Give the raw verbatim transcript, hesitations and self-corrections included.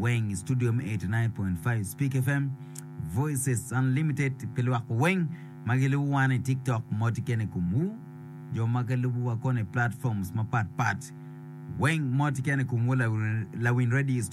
Weng Studio eighty-nine point five Speak F M Voices Unlimited pelwa Weng magelu wane TikTok motikene kumu jo magelu wakone platforms mapat pat Weng motikene kumu la, la win ready